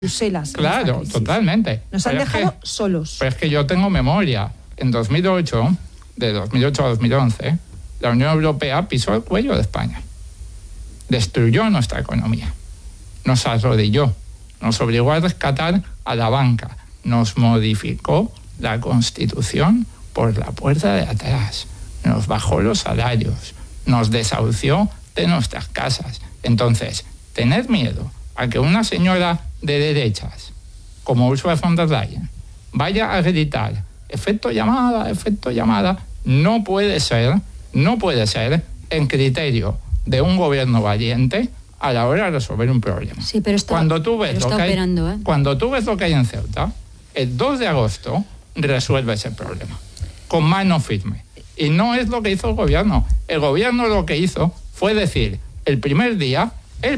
Bruselas. Claro, totalmente. Nos han dejado solos. Pero es que yo tengo memoria. En 2008, de 2008 a 2011, la Unión Europea pisó el cuello de España. Destruyó nuestra economía. Nos arrodilló. Nos obligó a rescatar a la banca. Nos modificó la Constitución por la puerta de atrás. Nos bajó los salarios. Nos desahució de nuestras casas. Entonces, tener miedo a que una señora de derechas, como Ursula von der Leyen, vaya a gritar efecto llamada, no puede ser en criterio de un gobierno valiente a la hora de resolver un problema. Sí, pero cuando tú ves lo que hay en Ceuta, el 2 de agosto resuelve ese problema con mano firme. Y no es lo que hizo el gobierno. El gobierno lo que hizo fue decir el primer día,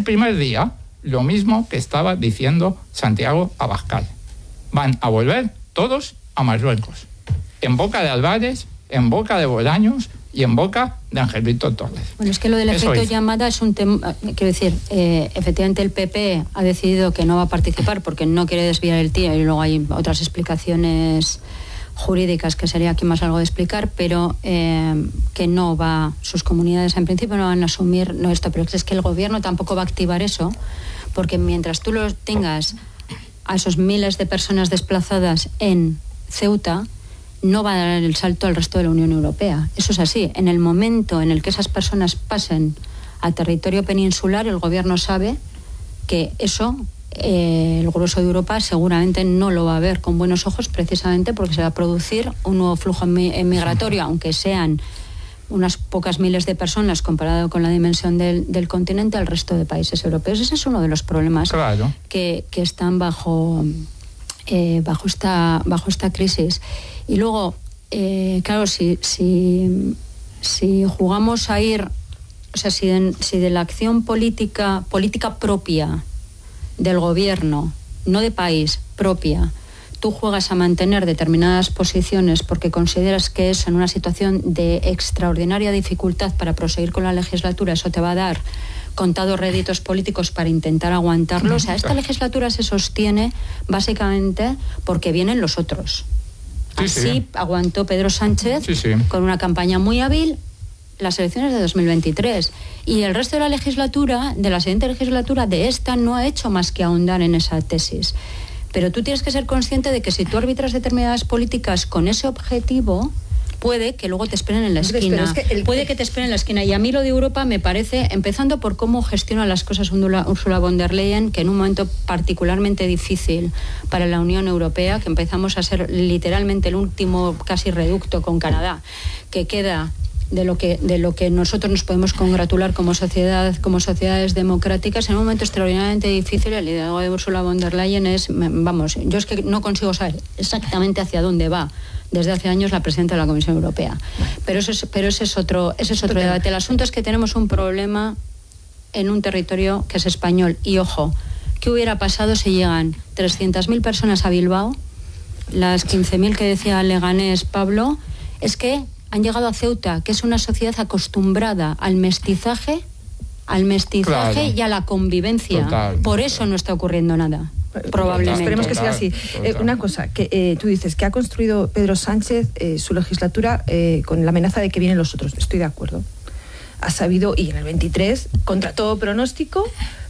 lo mismo que estaba diciendo Santiago Abascal. Van a volver todos a Marruecos. En boca de Álvarez, en boca de Bolaños y en boca de Ángel Víctor Torres. Bueno, es que lo del efecto llamada es un tema, quiero decir, efectivamente el PP ha decidido que no va a participar porque no quiere desviar el tiro y luego hay otras explicaciones jurídicas que sería aquí más algo de explicar, pero que no va, sus comunidades en principio no van a asumir esto, pero es que el gobierno tampoco va a activar eso, porque mientras tú los tengas a esos miles de personas desplazadas en Ceuta, no va a dar el salto al resto de la Unión Europea. Eso es así. En el momento en el que esas personas pasen a territorio peninsular, el gobierno sabe que eso el grueso de Europa seguramente no lo va a ver con buenos ojos, precisamente porque se va a producir un nuevo flujo migratorio, aunque sean unas pocas miles de personas comparado con la dimensión del continente al resto de países europeos. Ese es uno de los problemas que están bajo esta crisis. Y luego, claro, si jugamos a ir, o sea, si de la acción política propia del gobierno, no de país, propia, tú juegas a mantener determinadas posiciones porque consideras que eso en una situación de extraordinaria dificultad para proseguir con la legislatura, eso te va a dar contados réditos políticos para intentar aguantarlo. O sea, esta legislatura se sostiene básicamente porque vienen los otros. Así aguantó Pedro Sánchez con una campaña muy hábil las elecciones de 2023 y el resto de la legislatura, de la siguiente legislatura, de esta, no ha hecho más que ahondar en esa tesis. Pero tú tienes que ser consciente de que si tú arbitras determinadas políticas con ese objetivo, puede que luego te esperen en la esquina. Puede que te esperen en la esquina. Y a mí lo de Europa me parece, empezando por cómo gestiona las cosas Ursula von der Leyen, que en un momento particularmente difícil para la Unión Europea, que empezamos a ser literalmente el último casi reducto con Canadá, que queda de lo que nosotros nos podemos congratular como sociedades democráticas, en un momento extraordinariamente difícil. El liderazgo de Ursula von der Leyen es, yo es que no consigo saber exactamente hacia dónde va desde hace años la presidenta de la Comisión Europea. Pero ese es otro debate. El asunto es que tenemos un problema en un territorio que es español. Y ojo, ¿qué hubiera pasado si llegan 300.000 personas a Bilbao? Las 15.000 que decía Leganés Pablo, es que han llegado a Ceuta, que es una sociedad acostumbrada al mestizaje y a la convivencia. Total. Por eso no está ocurriendo nada. Probablemente. Esperemos que sea así. Una cosa, que tú dices que ha construido Pedro Sánchez su legislatura con la amenaza de que vienen los otros. Estoy de acuerdo. Ha sabido, y en el 23, contra todo pronóstico,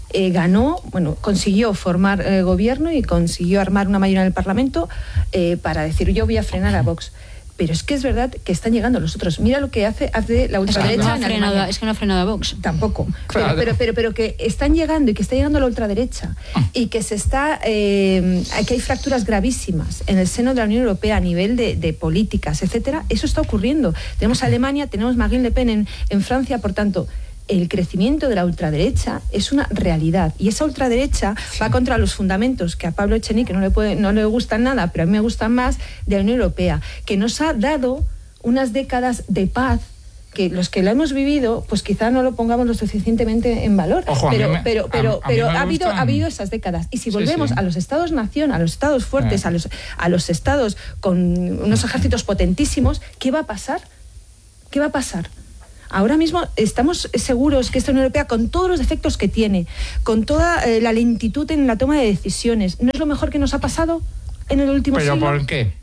consiguió formar gobierno y consiguió armar una mayoría en el Parlamento para decir yo voy a frenar a Vox. Pero es que es verdad que están llegando los otros. Mira lo que hace la ultraderecha. Es que no ha frenado a Vox. Tampoco. Claro. Pero que están llegando y que está llegando la ultraderecha y que que hay fracturas gravísimas en el seno de la Unión Europea a nivel de políticas, etcétera. Eso está ocurriendo. Tenemos a Alemania, tenemos Marine Le Pen en Francia, por tanto, el crecimiento de la ultraderecha es una realidad y esa ultraderecha va contra los fundamentos que a Pablo Echenique no le gustan nada, pero a mí me gustan más, de la Unión Europea, que nos ha dado unas décadas de paz que los que la hemos vivido, pues quizá no lo pongamos lo suficientemente en valor. Ojo, pero ha habido esas décadas. Y si volvemos a los estados-nación, a los estados fuertes, a los estados con unos ejércitos potentísimos, ¿qué va a pasar? Ahora mismo estamos seguros que esta Unión Europea, con todos los defectos que tiene, con toda la lentitud en la toma de decisiones, ¿no es lo mejor que nos ha pasado en el último siglo? ¿Pero por qué?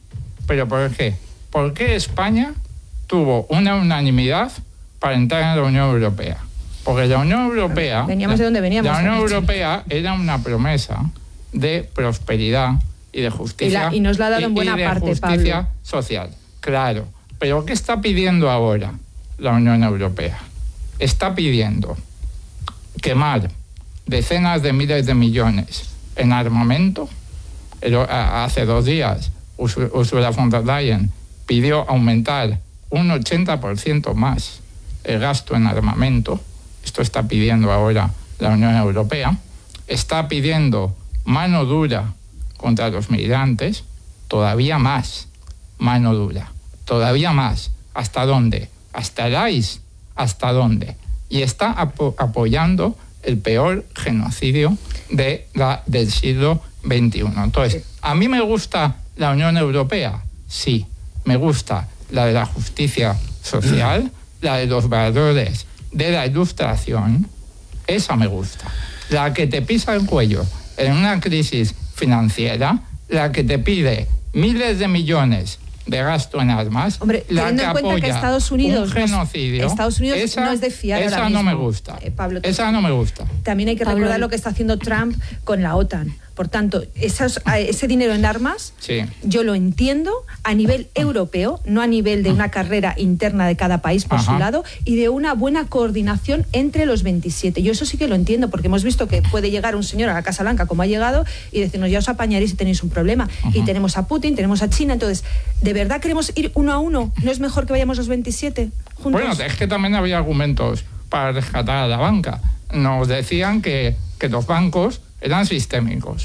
¿Por qué España tuvo una unanimidad para entrar en la Unión Europea? Porque la Unión Europea... Veníamos de donde veníamos. La Unión Europea era una promesa de prosperidad y de justicia. Y nos la ha dado en buena parte, justicia Pablo. social, claro. Pero ¿qué está pidiendo ahora la Unión Europea? Está pidiendo quemar decenas de miles de millones en armamento. Hace 2 días Ursula von der Leyen pidió aumentar un 80% más el gasto en armamento. Esto está pidiendo ahora la Unión Europea. Está pidiendo mano dura contra los migrantes, todavía más mano dura, todavía más. ¿Hasta dónde? ¿Hasta el ICE? ¿Hasta dónde? Y está apoyando el peor genocidio del siglo XXI. Entonces, ¿a mí me gusta la Unión Europea? Sí, me gusta la de la justicia social, la de los valores de la ilustración, esa me gusta. La que te pisa el cuello en una crisis financiera, la que te pide miles de millones de gasto en armas, hombre, la que en cuenta apoya que Estados Unidos un genocidio, esa no es de fiar ahora esa mismo. No me gusta. Pablo, esa no me gusta. También hay que recordar lo que está haciendo Trump con la OTAN. Por tanto, ese dinero en armas, sí, yo lo entiendo a nivel europeo, no a nivel de una carrera interna de cada país por su lado, y de una buena coordinación entre los 27. Yo eso sí que lo entiendo, porque hemos visto que puede llegar un señor a la Casa Blanca, como ha llegado, y decirnos, ya os apañaréis si tenéis un problema. Y tenemos a Putin, tenemos a China. Entonces, ¿de verdad queremos ir uno a uno? ¿No es mejor que vayamos los 27 juntos? Bueno, es que también había argumentos para rescatar a la banca. Nos decían que los bancos eran sistémicos.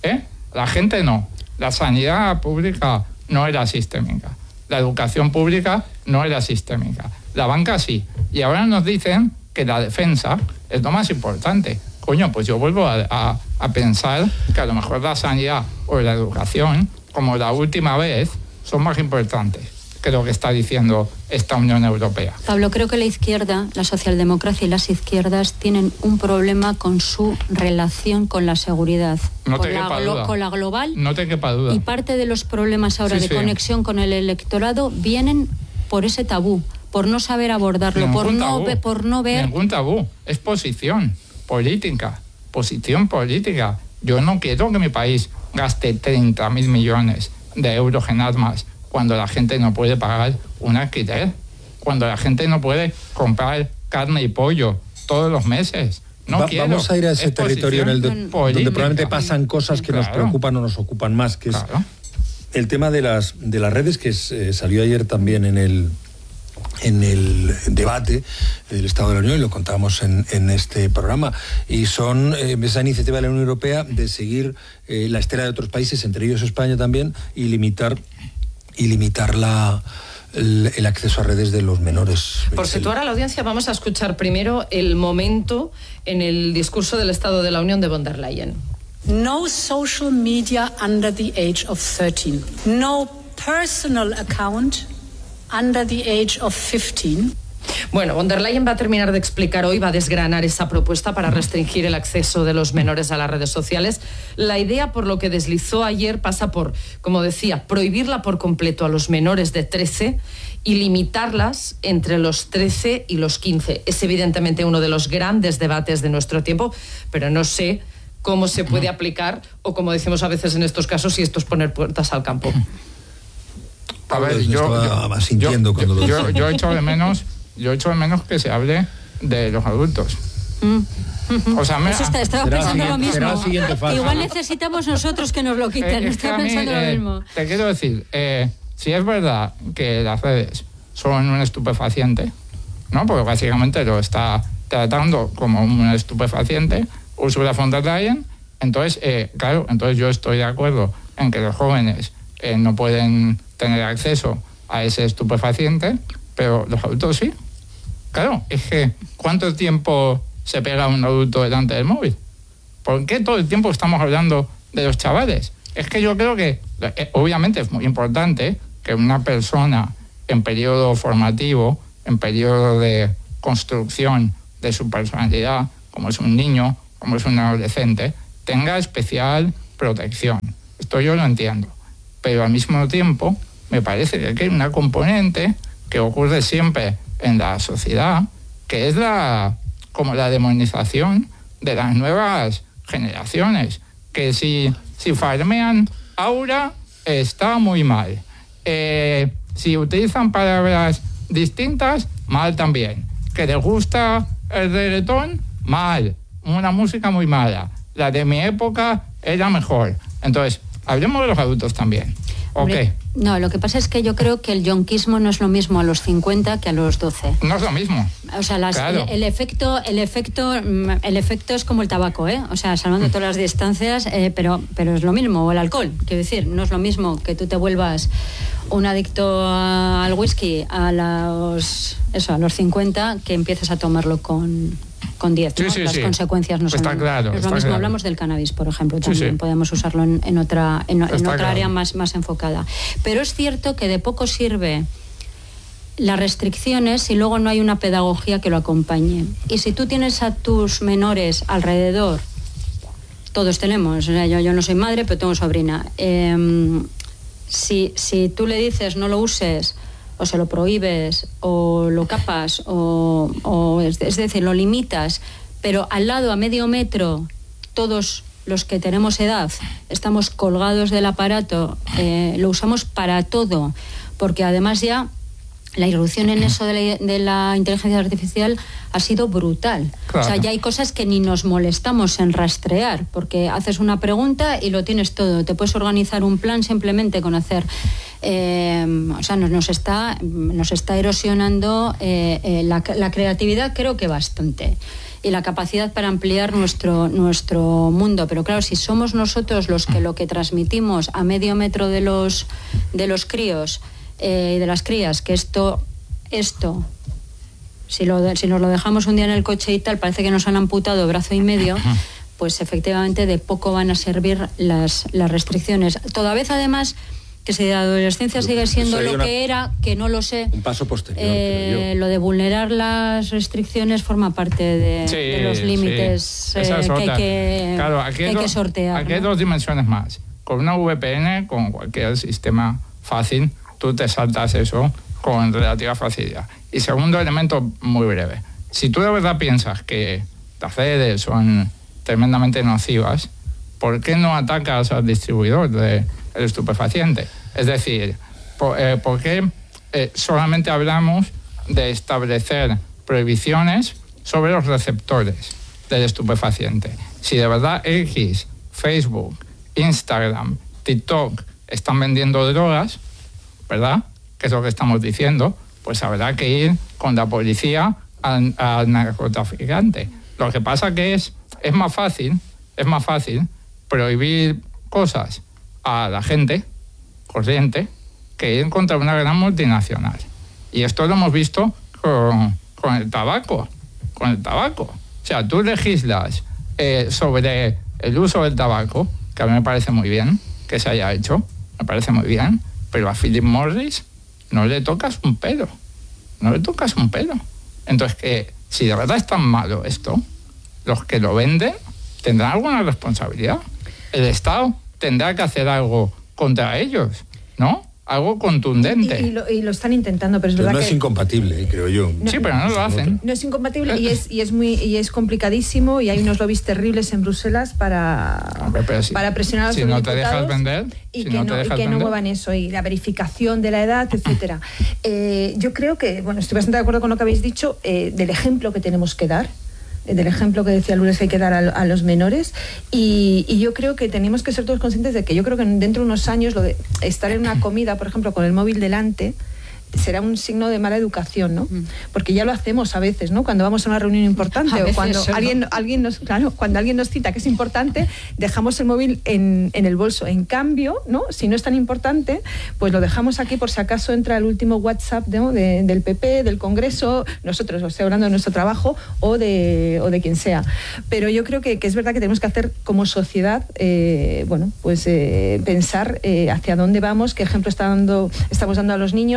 La gente no. La sanidad pública no era sistémica. La educación pública no era sistémica. La banca sí. Y ahora nos dicen que la defensa es lo más importante. Coño, pues yo vuelvo a pensar que a lo mejor la sanidad o la educación, como la última vez, son más importantes que lo que está diciendo esta Unión Europea. Pablo, creo que la izquierda, la socialdemocracia y las izquierdas tienen un problema con su relación con la seguridad. No te quepa duda. Con la global. No te quepa duda. Y parte de los problemas ahora de conexión con el electorado vienen por ese tabú, por no saber abordarlo, por no ver... Ningún tabú. Es posición política. Posición política. Yo no quiero que mi país gaste 30.000 millones de euros en armas cuando la gente no puede pagar un alquiler, cuando la gente no puede comprar carne y pollo todos los meses. Vamos a ir a ese territorio donde probablemente pasan cosas que nos preocupan o nos ocupan más, que es el tema de las redes, que salió ayer también en el debate del Estado de la Unión, y lo contábamos en este programa, y son esa iniciativa de la Unión Europea de seguir la estela de otros países, entre ellos España también, y limitar el acceso a redes de los menores. Por situar a la audiencia, vamos a escuchar primero el momento en el discurso del Estado de la Unión de von der Leyen. No social media under the age of 13. No personal account under the age of 15. Bueno, von der Leyen va a terminar de explicar hoy, va a desgranar esa propuesta para restringir el acceso de los menores a las redes sociales. La idea, por lo que deslizó ayer, pasa por, como decía, prohibirla por completo a los menores de 13 y limitarlas entre los 13 y los 15. Es evidentemente uno de los grandes debates de nuestro tiempo, pero no sé cómo se puede aplicar, o como decimos a veces en estos casos, si esto es poner puertas al campo. A ver, yo echo de menos que se hable de los adultos. O sea, estaba pensando lo mismo. Igual necesitamos nosotros que nos lo quiten. Estaba pensando lo mismo. Te quiero decir, si es verdad que las redes son un estupefaciente, ¿no? Porque básicamente lo está tratando como un estupefaciente Ursula von der Leyen, entonces, entonces yo estoy de acuerdo en que los jóvenes no pueden tener acceso a ese estupefaciente, pero los adultos sí. Claro, es que ¿cuánto tiempo se pega un adulto delante del móvil? ¿Por qué todo el tiempo estamos hablando de los chavales? Es que yo creo que, obviamente, es muy importante que una persona en periodo formativo, en periodo de construcción de su personalidad, como es un niño, como es un adolescente, tenga especial protección. Esto yo lo entiendo. Pero al mismo tiempo, me parece que hay una componente que ocurre siempre en la sociedad, que es como la demonización de las nuevas generaciones, que si farmean aura, está muy mal. Si utilizan palabras distintas, mal también. Que les gusta el reggaetón, mal. Una música muy mala. La de mi época era mejor. Entonces, hablemos de los adultos también. Hombre, no, lo que pasa es que yo creo que el yonquismo no es lo mismo a los 50 que a los 12. No es lo mismo. O sea, claro. el efecto es como el tabaco, ¿eh? O sea, salvando todas las distancias, pero es lo mismo. O el alcohol, quiero decir, no es lo mismo que tú te vuelvas un adicto al whisky a los 50 que empieces a tomarlo con 10, ¿no? Las consecuencias no son lo mismo. Claro. Hablamos del cannabis, por ejemplo, también podemos usarlo en otra área más enfocada. Pero es cierto que de poco sirve las restricciones si luego no hay una pedagogía que lo acompañe. Y si tú tienes a tus menores alrededor, todos tenemos, o sea, yo no soy madre, pero tengo sobrina, si tú le dices no lo uses, o se lo prohíbes, o lo capas, es decir, lo limitas, pero al lado, a medio metro, todos los que tenemos edad estamos colgados del aparato, lo usamos para todo, porque además ya la irrupción en eso de la inteligencia artificial ha sido brutal. Claro. O sea, ya hay cosas que ni nos molestamos en rastrear, porque haces una pregunta y lo tienes todo. Te puedes organizar un plan simplemente con hacer... o sea, nos está erosionando la creatividad, creo que bastante, y la capacidad para ampliar nuestro mundo. Pero claro, si somos nosotros los que lo que transmitimos a medio metro de los críos y de las crías, que esto si nos lo dejamos un día en el coche y tal, parece que nos han amputado brazo y medio, pues efectivamente de poco van a servir las restricciones. Toda vez además que si la adolescencia sigue siendo lo que era, que no lo sé. Un paso posterior. Lo de vulnerar las restricciones forma parte de los límites que hay que sortear. Aquí hay dos dimensiones más. Con una VPN, con cualquier sistema fácil, tú te saltas eso con relativa facilidad. Y segundo elemento muy breve. Si tú de verdad piensas que las redes son tremendamente nocivas, ¿por qué no atacas al distribuidor del estupefaciente? Es decir, ¿por qué solamente hablamos de establecer prohibiciones sobre los receptores del estupefaciente? Si de verdad X, Facebook, Instagram, TikTok están vendiendo drogas, ¿verdad?, que es lo que estamos diciendo, pues habrá que ir con la policía al narcotraficante. Lo que pasa que es más fácil prohibir cosas a la gente corriente que ir contra una gran multinacional. Y esto lo hemos visto con el tabaco. O sea, tú legislas sobre el uso del tabaco, que a mí me parece muy bien que se haya hecho, me parece muy bien, pero a Philip Morris no le tocas un pelo. Entonces, que si de verdad es tan malo esto, los que lo venden tendrán alguna responsabilidad. El Estado tendrá que hacer algo contra ellos, ¿no? Algo contundente. Y lo están intentando, pero es verdad no que... es incompatible, creo yo. Sí, pero no lo hacen. No es incompatible y es complicadísimo, y hay unos lobbies terribles en Bruselas para presionar a los diputados. Si no te dejas vender... Y que no muevan eso, y la verificación de la edad, etcétera. Yo creo que, estoy bastante de acuerdo con lo que habéis dicho, del ejemplo que tenemos que dar, del ejemplo que decía Lourdes que hay que dar a los menores, y yo creo que tenemos que ser todos conscientes de que yo creo que dentro de unos años lo de estar en una comida, por ejemplo, con el móvil delante, será un signo de mala educación, ¿no? Porque ya lo hacemos a veces, ¿no? Cuando vamos a una reunión importante o cuando alguien nos cita que es importante, dejamos el móvil en el bolso. En cambio, ¿no? Si no es tan importante, pues lo dejamos aquí por si acaso entra el último WhatsApp, ¿no? del PP, del Congreso, nosotros, os estoy hablando de nuestro trabajo o de quien sea. Pero yo creo que es verdad que tenemos que hacer como sociedad, pensar hacia dónde vamos, qué ejemplo estamos dando a los niños,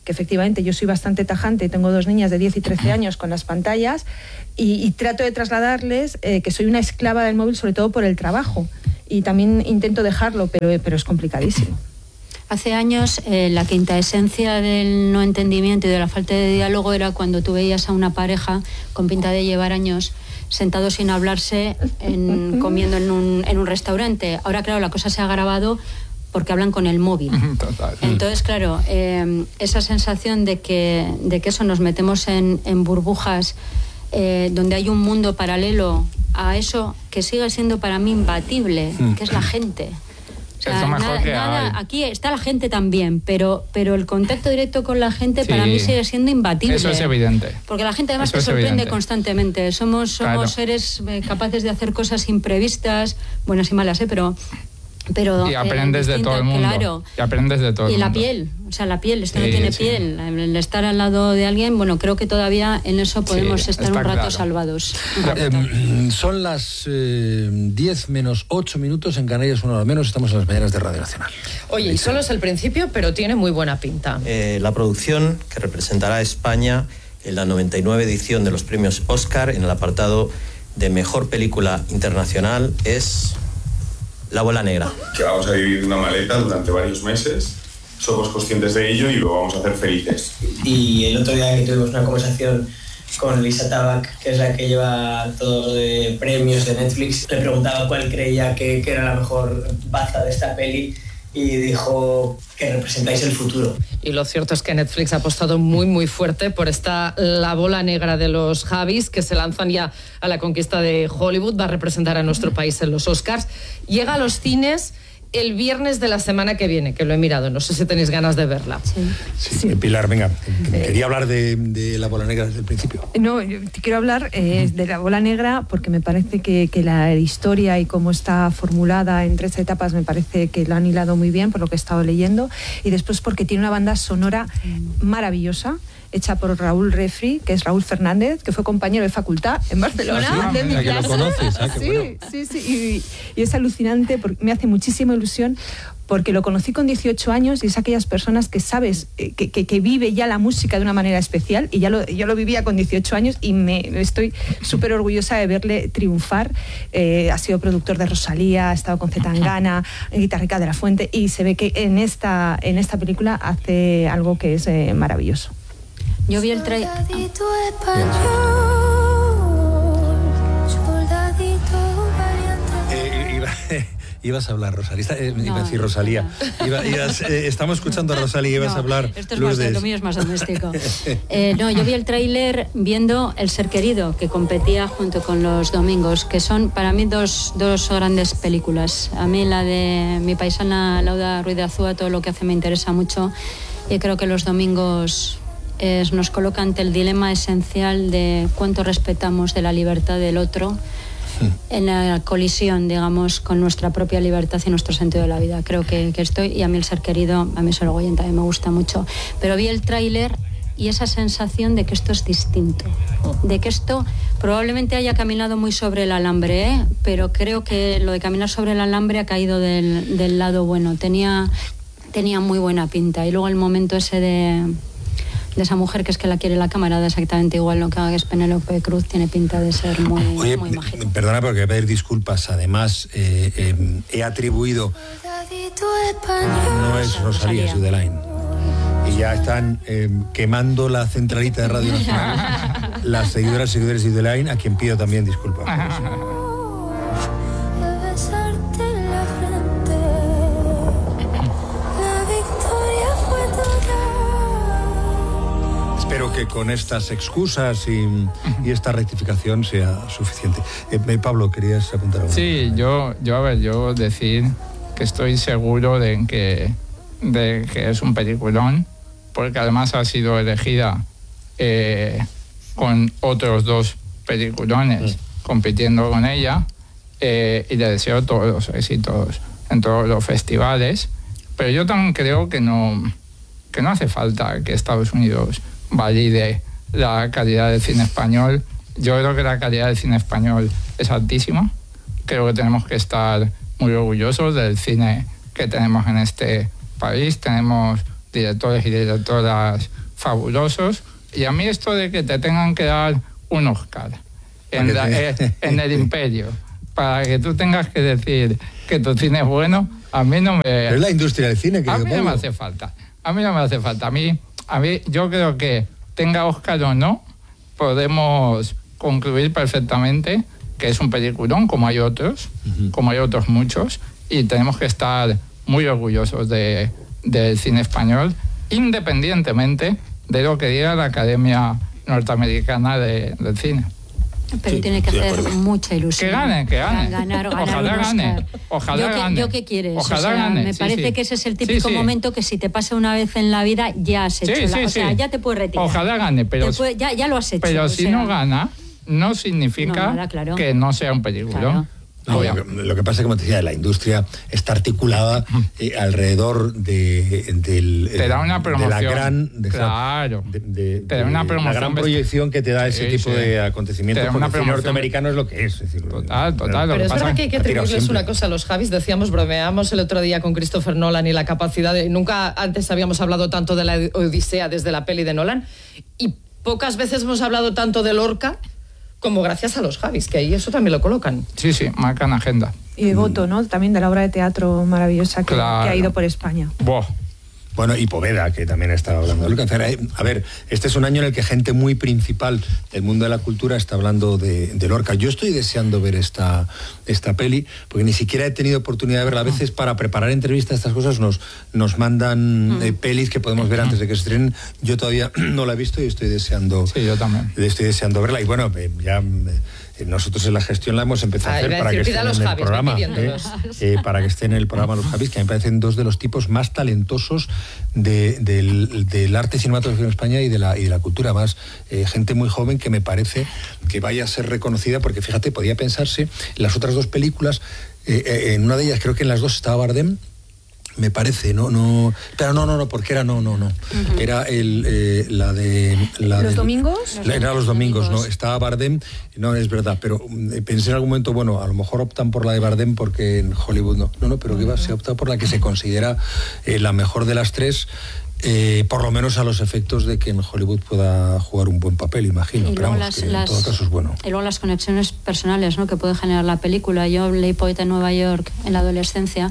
que efectivamente yo soy bastante tajante, tengo 2 niñas de 10 y 13 años con las pantallas, y trato de trasladarles que soy una esclava del móvil, sobre todo por el trabajo, y también intento dejarlo, pero es complicadísimo. Hace años la quinta esencia del no entendimiento y de la falta de diálogo era cuando tú veías a una pareja con pinta de llevar años sentados sin hablarse comiendo en un restaurante. Ahora, claro, la cosa se ha agravado porque hablan con el móvil. Total. Entonces, claro, esa sensación de que eso nos metemos en burbujas donde hay un mundo paralelo a eso que sigue siendo para mí imbatible, que es la gente. O sea, es lo mejor que hay. Aquí está la gente también, pero el contacto directo con la gente para mí sigue siendo imbatible. Eso es evidente. Porque la gente además Eso te sorprende evidente. Constantemente. Somos Claro. seres capaces de hacer cosas imprevistas, buenas y malas, pero y aprendes de todo el mundo. Claro. Y aprendes de todo el Y la mundo. piel, o sea, la piel, esto no Sí, tiene sí. piel. El estar al lado de alguien, bueno, creo que todavía en eso podemos estar está un rato claro. salvados. Son las 10 menos 8 minutos en Canarias, 1 hora menos. Estamos en las mañanas de Radio Nacional. Oye, y solo es el principio, pero tiene muy buena pinta. La producción que representará a España en la 99 edición de los premios Oscar en el apartado de Mejor Película Internacional es La Bola Negra. Que vamos a vivir una maleta durante varios meses, somos conscientes de ello y lo vamos a hacer felices. Y el otro día que tuvimos una conversación con Lisa Tabac, que es la que lleva todo de premios de Netflix, le preguntaba cuál creía que era la mejor baza de esta peli y dijo que representáis el futuro. Y lo cierto es que Netflix ha apostado muy, muy fuerte por esta La Bola Negra de los Javis, que se lanzan ya a la conquista de Hollywood, va a representar a nuestro país en los Oscars. Llega a los cines el viernes de la semana que viene, que lo he mirado, no sé si tenéis ganas de verla. Sí. Pilar, venga, quería hablar de La Bola Negra desde el principio. No, yo te quiero hablar de La Bola Negra porque me parece que la historia y cómo está formulada en 3 etapas me parece que lo han hilado muy bien por lo que he estado leyendo, y después porque tiene una banda sonora maravillosa hecha por Raúl Refri, que es Raúl Fernández, que fue compañero de facultad en Barcelona, de mi que lo clase. conoces, qué Sí, bueno. sí, y es alucinante, porque me hace muchísima ilusión, porque lo conocí con 18 años y es aquellas personas que sabes que vive ya la música de una manera especial, y yo lo vivía con 18 años y estoy súper orgullosa de verle triunfar. Ha sido productor de Rosalía, ha estado con Zetangana, Guitarrica de la Fuente, y se ve que en esta película hace algo que es maravilloso. Yo vi el trailer. Soldadito español, soldadito valiente. Ibas a hablar, Rosalía. Iba a decir Rosalía. Estamos escuchando a Rosalía, ibas a hablar. Esto es Lourdes. más, lo mío es más doméstico. No, yo vi el tráiler viendo El Ser Querido, que competía junto con Los Domingos, que son para mí dos grandes películas. A mí la de mi paisana Lauda Ruiz de Azúa, todo lo que hace me interesa mucho, y creo que Los Domingos nos coloca ante el dilema esencial de cuánto respetamos de la libertad del otro en la colisión, digamos, con nuestra propia libertad y nuestro sentido de la vida. Creo que estoy, y a mí El Ser Querido, a mí Sorogoyen también me gusta mucho, pero vi el tráiler y esa sensación de que esto es distinto, de que esto probablemente haya caminado muy sobre el alambre, pero creo que lo de caminar sobre el alambre ha caído del lado bueno. Tenía muy buena pinta, y luego el momento ese de esa mujer que es que la quiere la camarada exactamente igual, lo que haga, que es Penélope Cruz, tiene pinta de ser muy mágico. Perdona, porque voy a pedir disculpas. Además, he atribuido... Soldadito español. No es Rosalía, es Udelain. Y ya están quemando la centralita de Radio Nacional. Las seguidoras y seguidores de Udelain, a quien pido también disculpas. De besarte en la frente. La victoria fue total. Espero que con estas excusas y esta rectificación sea suficiente. Pablo, ¿querías apuntar algo? Sí, yo decir que estoy seguro de que es un peliculón, porque además ha sido elegida con otros 2 peliculones compitiendo con ella, y le deseo todos los éxitos en todos los festivales, pero yo también creo que no hace falta que Estados Unidos valide la calidad del cine español. Yo creo que la calidad del cine español es altísima. Creo que tenemos que estar muy orgullosos del cine que tenemos en este país. Tenemos directores y directoras fabulosos. Y a mí esto de que te tengan que dar un Oscar en el Imperio para que tú tengas que decir que tu cine es bueno, a mí no me... Pero es la industria del cine que a mí no me hace falta. A mí no me hace falta. A mí yo creo que tenga Oscar o no, podemos concluir perfectamente que es un peliculón, como hay otros, como hay otros muchos, y tenemos que estar muy orgullosos del cine español, independientemente de lo que diga la Academia Norteamericana del Cine. Pero tiene que hacer mucha ilusión. Que gane. Ganar Ojalá gane. Ojalá gane. ¿Yo qué quieres? Ojalá gane. Me parece que ese es el típico momento que si te pasa una vez en la vida, ya has hecho o sea, ya te puedes retirar. Ojalá gane, pero... ya lo has hecho. Pero si no gana, no significa que no sea un película. No, lo que pasa es que, como te decía, la industria está articulada alrededor de la gran la gran proyección que te da ese tipo de acontecimientos, porque el cine norteamericano es lo que es. Total. Pero es verdad que hay que atribuirles una cosa a los Javis. Decíamos, bromeamos el otro día con Christopher Nolan y la capacidad de... Nunca antes habíamos hablado tanto de la Odisea desde la peli de Nolan, y pocas veces hemos hablado tanto de Lorca como gracias a los Javis, que ahí eso también lo colocan. Sí, marcan agenda. Y de Boto, ¿no? También de la obra de teatro maravillosa que ha ido por España. Bueno, y Poveda, que también estaba hablando de Lorca. A ver, este es un año en el que gente muy principal del mundo de la cultura está hablando de Lorca. Yo estoy deseando ver esta peli, porque ni siquiera he tenido oportunidad de verla. A veces para preparar entrevistas, estas cosas nos mandan pelis que podemos ver antes de que se estrenen. Yo todavía no la he visto y estoy deseando... Sí, yo también. Estoy deseando verla. Y bueno, ya... Nosotros en la gestión la hemos empezado a hacer para que estén en el programa. Para que estén en el programa los Javis, que a mí me parecen dos de los tipos más talentosos del arte cinematográfico en España y de la cultura. Más gente muy joven que me parece que vaya a ser reconocida, porque fíjate, podía pensarse en las otras dos películas, en una de ellas creo que en las dos estaba Bardem, me parece, pero no, porque era era la de ¿Los domingos? Era Los Domingos, no, estaba Bardem, no es verdad, pero pensé en algún momento, bueno, a lo mejor optan por la de Bardem porque en Hollywood no, pero que se opta por la que se considera la mejor de las tres. Por lo menos a los efectos de que en Hollywood pueda jugar un buen papel, imagino. Y pero vamos, que en todo caso es bueno. Y luego las conexiones personales, ¿no?, que puede generar la película. Yo leí Poeta en Nueva York en la adolescencia.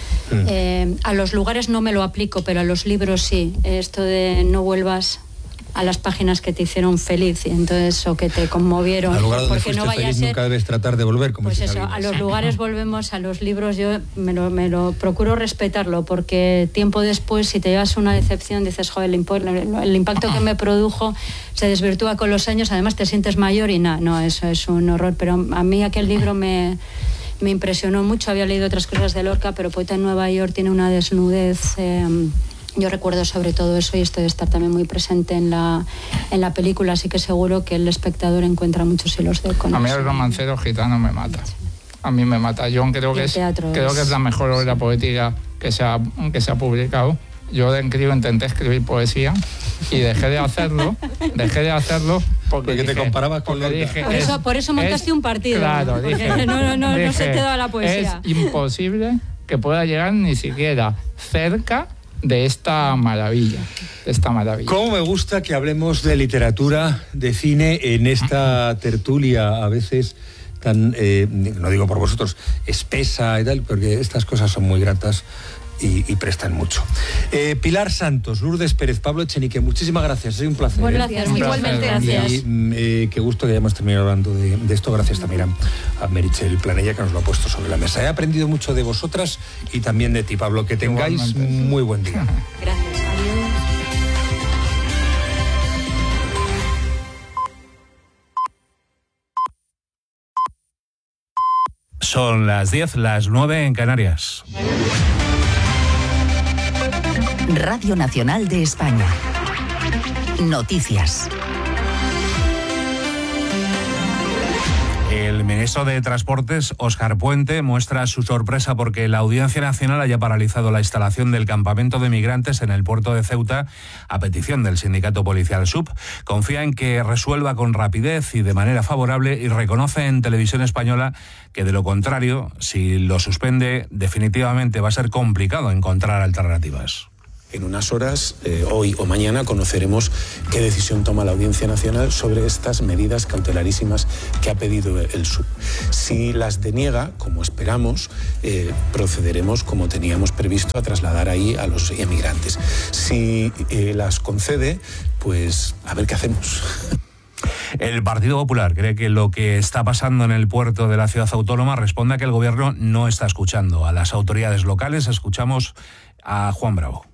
A los lugares no me lo aplico, pero a los libros sí. Esto de no vuelvas a las páginas que te hicieron feliz, y entonces, o que te conmovieron. Al lugar donde porque no vaya feliz, a ser, nunca debes tratar de volver, como pues eso, a los lugares volvemos, a los libros yo me lo procuro respetarlo, porque tiempo después, si te llevas una decepción, dices, joder, el impacto que me produjo se desvirtúa con los años, además te sientes mayor y no, eso es un horror. Pero a mí aquel libro me impresionó mucho. Había leído otras cosas de Lorca, pero Poeta en Nueva York tiene una desnudez. Yo recuerdo sobre todo eso, y esto de estar también muy presente en la película, así que seguro que el espectador encuentra muchos hilos de conexión. A mí el Romancero Gitano me mata. A mí me mata. Yo creo que es la mejor obra poética que se ha publicado. Yo de crío intenté escribir poesía y dejé de hacerlo porque te comparabas con Lorca. Por eso montaste un partido. Claro, dije, no se te da la poesía. Es imposible que pueda llegar ni siquiera cerca de esta maravilla. Cómo me gusta que hablemos de literatura, de cine en esta tertulia a veces tan, no digo por vosotros, espesa y tal, porque estas cosas son muy gratas y prestan mucho. Pilar Santos, Lourdes Pérez, Pablo Echenique, muchísimas gracias, ha sido un placer. Bueno, gracias, igualmente. Gracias. Y qué gusto que hayamos terminado hablando de esto. Gracias también a Meritxell Planella, que nos lo ha puesto sobre la mesa. He aprendido mucho de vosotras y también de ti, Pablo. Que tengáis muy buen día. Gracias. Son las 10, las 9 en Canarias. Radio Nacional de España. Noticias. El ministro de Transportes, Óscar Puente, muestra su sorpresa porque la Audiencia Nacional haya paralizado la instalación del campamento de migrantes en el puerto de Ceuta a petición del sindicato policial SUB. Confía en que resuelva con rapidez y de manera favorable y reconoce en Televisión Española que, de lo contrario, si lo suspende, definitivamente va a ser complicado encontrar alternativas. en unas horas, hoy o mañana, conoceremos qué decisión toma la Audiencia Nacional sobre estas medidas cautelarísimas que ha pedido el SUB. Si las deniega, como esperamos, procederemos, como teníamos previsto, a trasladar ahí a los emigrantes. Si las concede, pues a ver qué hacemos. El Partido Popular cree que lo que está pasando en el puerto de la ciudad autónoma responde a que el gobierno no está escuchando a las autoridades locales. Escuchamos a Juan Bravo.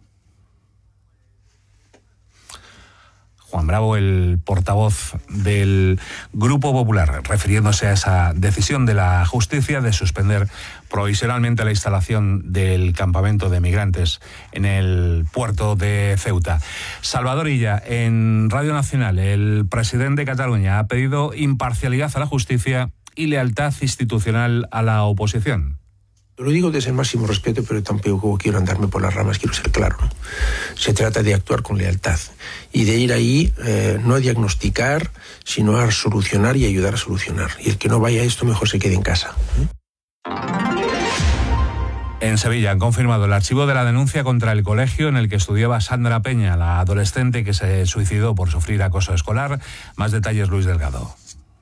Juan Bravo, el portavoz del Grupo Popular, refiriéndose a esa decisión de la justicia de suspender provisionalmente la instalación del campamento de migrantes en el puerto de Ceuta. Salvador Illa, en Radio Nacional, el presidente de Cataluña ha pedido imparcialidad a la justicia y lealtad institucional a la oposición. Lo digo desde el máximo respeto, pero tampoco quiero andarme por las ramas, quiero ser claro, ¿no? Se trata de actuar con lealtad y de ir ahí no a diagnosticar, sino a solucionar y ayudar a solucionar. Y el que no vaya a esto mejor se quede en casa. En Sevilla han confirmado el archivo de la denuncia contra el colegio en el que estudiaba Sandra Peña, la adolescente que se suicidó por sufrir acoso escolar. Más detalles, Luis Delgado.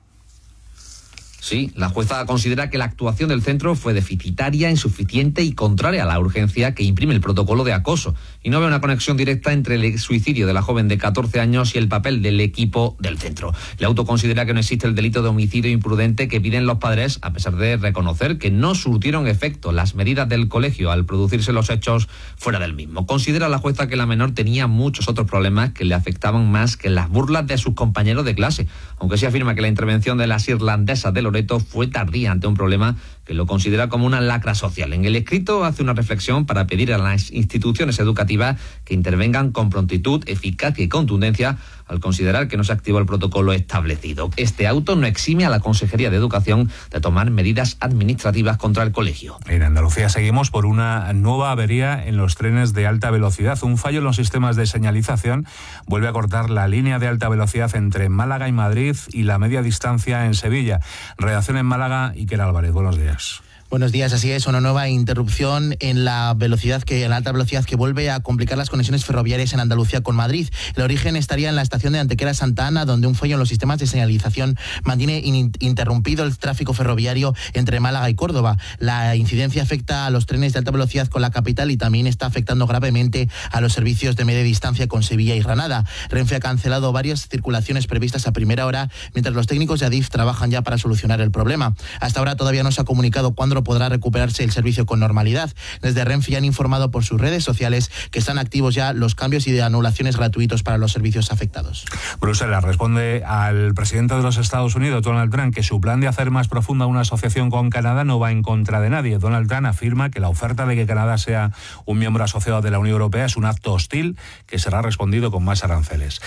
Sí, la jueza considera que la actuación del centro fue deficitaria, insuficiente y contraria a la urgencia que imprime el protocolo de acoso, y no ve una conexión directa entre el suicidio de la joven de 14 años y el papel del equipo del centro. El auto considera que no existe el delito de homicidio imprudente que piden los padres, a pesar de reconocer que no surtieron efecto las medidas del colegio al producirse los hechos fuera del mismo. Considera la jueza que la menor tenía muchos otros problemas que le afectaban más que las burlas de sus compañeros de clase, aunque sí afirma que la intervención de las irlandesas de Loreto fue tardía ante un problema que lo considera como una lacra social. En el escrito hace una reflexión para pedir a las instituciones educativas que intervengan con prontitud, eficacia y contundencia al considerar que no se activó el protocolo establecido. Este auto no exime a la Consejería de Educación de tomar medidas administrativas contra el colegio. En Andalucía seguimos por una nueva avería en los trenes de alta velocidad. Un fallo en los sistemas de señalización vuelve a cortar la línea de alta velocidad entre Málaga y Madrid y la media distancia en Sevilla. Redacción en Málaga, Iker Álvarez. Buenos días. Buenos días, así es, una nueva interrupción en la alta velocidad que vuelve a complicar las conexiones ferroviarias en Andalucía con Madrid. El origen estaría en la estación de Antequera Santa Ana, donde un fallo en los sistemas de señalización mantiene interrumpido el tráfico ferroviario entre Málaga y Córdoba. La incidencia afecta a los trenes de alta velocidad con la capital y también está afectando gravemente a los servicios de media distancia con Sevilla y Granada. Renfe ha cancelado varias circulaciones previstas a primera hora, mientras los técnicos de Adif trabajan ya para solucionar el problema. Hasta ahora todavía no se ha comunicado cuándo podrá recuperarse el servicio con normalidad. Desde Renfe ya han informado por sus redes sociales que están activos ya los cambios y de anulaciones gratuitos para los servicios afectados. Bruselas responde al presidente de los Estados Unidos, Donald Trump, que su plan de hacer más profunda una asociación con Canadá no va en contra de nadie. Donald Trump afirma que la oferta de que Canadá sea un miembro asociado de la Unión Europea es un acto hostil que será respondido con más aranceles.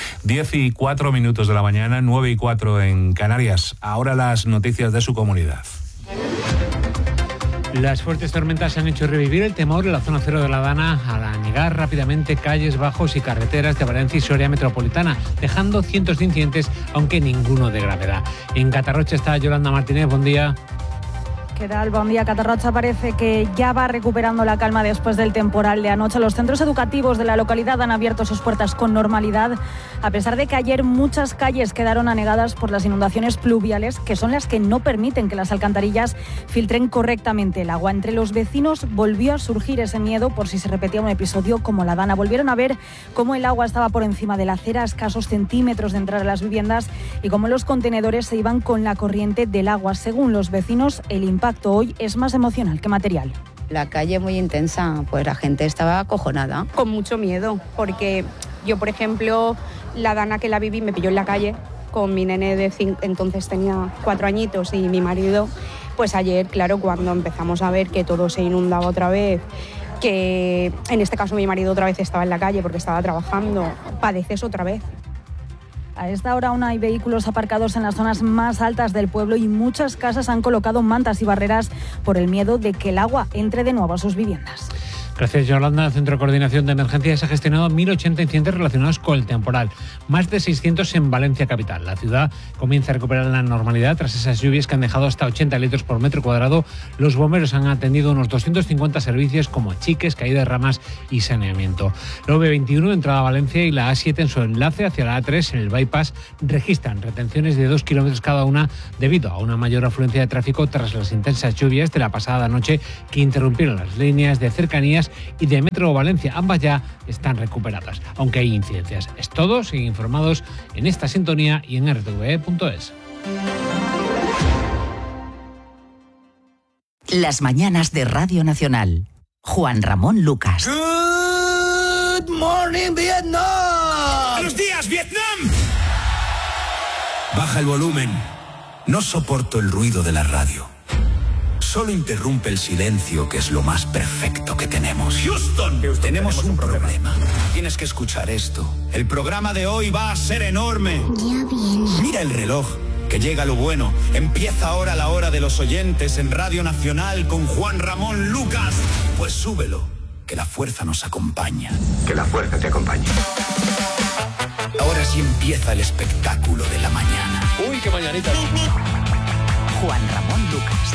10:04 de la mañana, 9:04 en Canarias. Ahora las noticias de su comunidad. Las fuertes tormentas han hecho revivir el temor en la zona cero de La Dana al anegar rápidamente calles, bajos y carreteras de Valencia y Soria metropolitana, dejando cientos de incidentes, aunque ninguno de gravedad. En Catarrocha está Yolanda Martínez, buen día. ¿Qué tal? Buen día. Catarrocha parece que ya va recuperando la calma después del temporal de anoche. Los centros educativos de la localidad han abierto sus puertas con normalidad, a pesar de que ayer muchas calles quedaron anegadas por las inundaciones pluviales, que son las que no permiten que las alcantarillas filtren correctamente el agua. Entre los vecinos volvió a surgir ese miedo por si se repetía un episodio como La Dana. Volvieron a ver cómo el agua estaba por encima de la acera a escasos centímetros de entrar a las viviendas y cómo los contenedores se iban con la corriente del agua. Según los vecinos, el impacto hoy es más emocional que material. La calle muy intensa, pues la gente estaba acojonada. Con mucho miedo, porque yo, por ejemplo, La Dana que la viví me pilló en la calle con mi nene de 5, entonces tenía 4 añitos, y mi marido, pues ayer, claro, cuando empezamos a ver que todo se inundaba otra vez, que en este caso mi marido otra vez estaba en la calle porque estaba trabajando, padeces otra vez. A esta hora aún hay vehículos aparcados en las zonas más altas del pueblo y muchas casas han colocado mantas y barreras por el miedo de que el agua entre de nuevo a sus viviendas. Gracias, Yolanda. El Centro de Coordinación de Emergencias ha gestionado 1.080 incidentes relacionados con el temporal, más de 600 en Valencia capital. La ciudad comienza a recuperar la normalidad tras esas lluvias que han dejado hasta 80 litros por metro cuadrado. Los bomberos han atendido unos 250 servicios como achiques, caída de ramas y saneamiento. La V21 de entrada a Valencia y la A7 en su enlace hacia la A3 en el bypass registran retenciones de 2 kilómetros cada una debido a una mayor afluencia de tráfico tras las intensas lluvias de la pasada noche que interrumpieron las líneas de cercanías y de Metro Valencia. Ambas ya están recuperadas, aunque hay incidencias. Es todo, siguen informados en esta sintonía y en rtve.es. Las mañanas de Radio Nacional. Juan Ramón Lucas. Good morning, Vietnam. Buenos días, Vietnam. Baja el volumen. No soporto el ruido de la radio. Solo interrumpe el silencio, que es lo más perfecto que tenemos. Houston, tenemos un problema. Tienes que escuchar esto. El programa de hoy va a ser enorme. Ya viene. Mira el reloj, que llega lo bueno. Empieza ahora la hora de los oyentes en Radio Nacional con Juan Ramón Lucas. Pues súbelo, que la fuerza nos acompaña. Que la fuerza te acompañe. Ahora sí empieza el espectáculo de la mañana. Uy, qué mañanita. Juan Ramón Lucas.